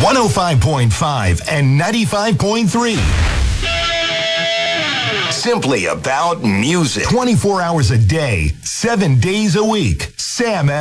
105.5 and 95.3. Simply about music. 24 hours a day, 7 days a week. Sam